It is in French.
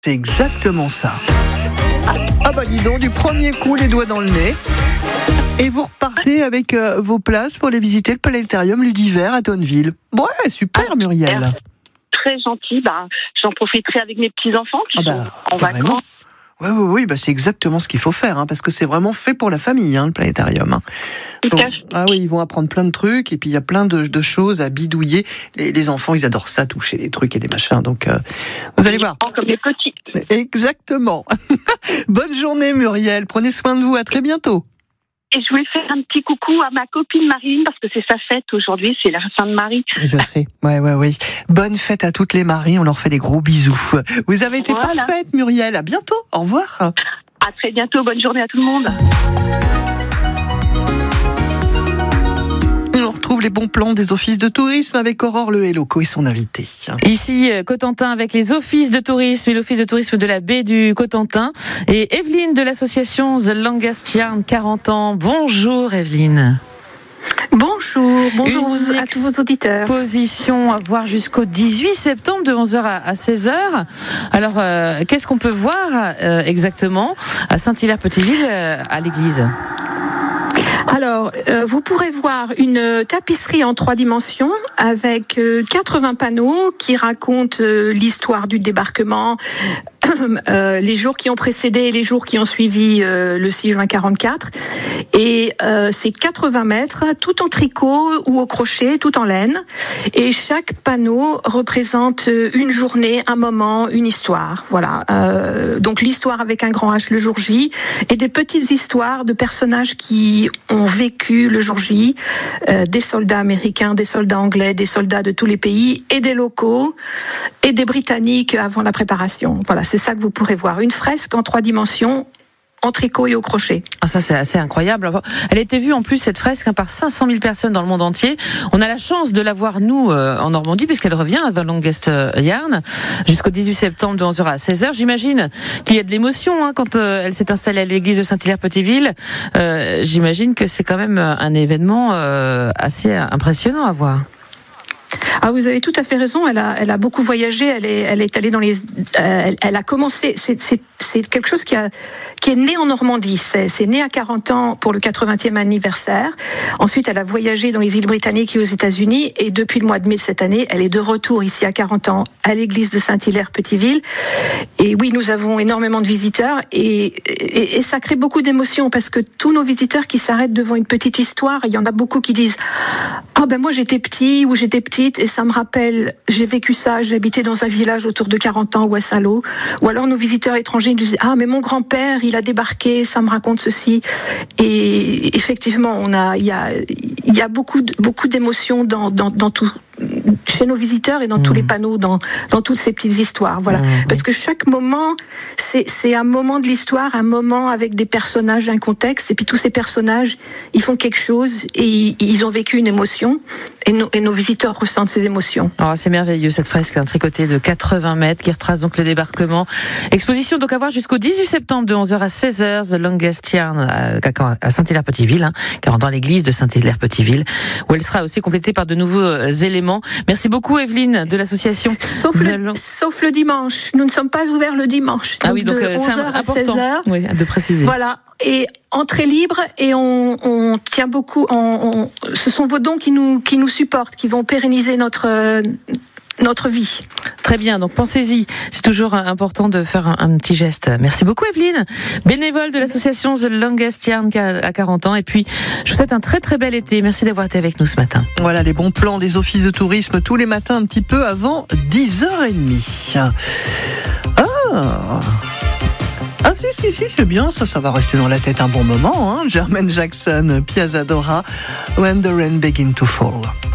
C'est exactement ça. Ah bah dis donc, du premier coup, les doigts dans le nez. Et vous repartez avec vos places pour aller visiter le planétarium Ludiver à Donneville. Ouais, super Muriel. Très gentil, j'en profiterai avec mes petits-enfants qui sont en vacances. Oui, c'est exactement ce qu'il faut faire, parce que c'est vraiment fait pour la famille, le planétarium. Donc, ils vont apprendre plein de trucs, et puis il y a plein de choses à bidouiller. Les enfants, ils adorent ça, toucher les trucs et les machins, donc vous allez voir. Comme les petits. Exactement. Bonne journée Muriel, prenez soin de vous, à très bientôt. Et je voulais faire un petit coucou à ma copine Marine, parce que c'est sa fête aujourd'hui, c'est la Sainte Marie. Je sais, oui. Bonne fête à toutes les Maries, on leur fait des gros bisous. Vous avez été parfaite Muriel, à bientôt, au revoir. À très bientôt, bonne journée à tout le monde. On retrouve les bons plans des offices de tourisme avec Aurore Lehelloco et son invité. Ici, Cotentin avec les offices de tourisme et l'office de tourisme de la baie du Cotentin. Et Evelyne de l'association The Longest Yarn, 40 ans. Bonjour Evelyne. Bonjour à tous vos auditeurs. Exposition à voir jusqu'au 18 septembre de 11h à 16h. Alors, qu'est-ce qu'on peut voir exactement à Saint-Hilaire-Petitville à l'église ? Alors, vous pourrez voir une tapisserie en 3 dimensions avec 80 panneaux qui racontent l'histoire du débarquement, les jours qui ont précédé et les jours qui ont suivi le 6 juin 44. Et c'est 80 mètres, tout en tricot ou au crochet, tout en laine. Et chaque panneau représente une journée, un moment, une histoire. Voilà. Donc l'histoire avec un grand H le jour J et des petites histoires de personnages qui ont vécu le jour J, des soldats américains, des soldats anglais, des soldats de tous les pays et des locaux et des Britanniques avant la préparation. Voilà, c'est ça que vous pourrez voir. Une fresque en 3 dimensions, en tricot et au crochet. Ah, ça c'est assez incroyable. Elle a été vue en plus, cette fresque, par 500 000 personnes dans le monde entier. On a la chance de la voir nous en Normandie puisqu'elle revient à The Longest Yarn jusqu'au 18 septembre de 11h à 16h. J'imagine qu'il y a de l'émotion quand elle s'est installée à l'église de Saint-Hilaire-Petitville. J'imagine que c'est quand même un événement assez impressionnant à voir. Ah, vous avez tout à fait raison. Elle a beaucoup voyagé. Elle est allée dans les. Elle a commencé. C'est quelque chose qui est né en Normandie. C'est né à 40 ans pour le 80e anniversaire. Ensuite, elle a voyagé dans les îles Britanniques et aux États-Unis. Et depuis le mois de mai de cette année, elle est de retour ici à 40 ans à l'église de Saint-Hilaire-Petitville. Et oui, nous avons énormément de visiteurs et ça crée beaucoup d'émotions parce que tous nos visiteurs qui s'arrêtent devant une petite histoire, il y en a beaucoup qui disent moi j'étais petit ou j'étais petite et ça me rappelle, j'ai vécu ça, j'habitais dans un village autour de 40 ans ou à Saint-Lô. Ou alors nos visiteurs étrangers nous disent mais mon grand-père il a débarqué, ça me raconte ceci. Et effectivement il y a beaucoup d'émotions dans tout, chez nos visiteurs et dans tous les panneaux, dans toutes ces petites histoires. Voilà. Parce que chaque moment, c'est un moment de l'histoire, un moment avec des personnages, un contexte, et puis tous ces personnages, ils font quelque chose et ils ont vécu une émotion, et nos visiteurs ressentent ces émotions. Oh, c'est merveilleux cette fresque tricotée de 80 mètres qui retrace donc le débarquement. Exposition donc à voir jusqu'au 18 septembre de 11h à 16h, The Longest Yarn à Saint-Hilaire-Petitville, 40 ans à l'église de Saint-Hilaire-Petitville, où elle sera aussi complétée par de nouveaux éléments. Merci beaucoup Evelyne de l'association. Sauf le dimanche. Nous ne sommes pas ouverts le dimanche. Donc donc de 11h à 16h. Oui, de préciser. Voilà. Et entrée libre, et on tient beaucoup. Ce sont vos dons qui nous supportent, qui vont pérenniser notre vie. Très bien, donc pensez-y. C'est toujours important de faire un petit geste. Merci beaucoup Evelyne, bénévole de l'association The Longest Yarn à 40 ans. Et puis, je vous souhaite un très très bel été. Merci d'avoir été avec nous ce matin. Voilà les bons plans des offices de tourisme tous les matins un petit peu avant 10h30. Si, c'est bien, ça va rester dans la tête un bon moment. Jermaine Jackson, Piazza Dora, When the Rain Begin to Fall.